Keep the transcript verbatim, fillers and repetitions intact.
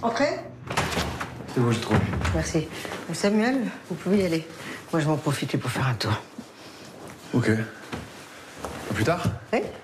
Entrez. C'est où je trouve. Merci. Samuel, vous pouvez y aller. Moi, je vais en profiter pour faire un tour. Ok. À plus tard. Oui.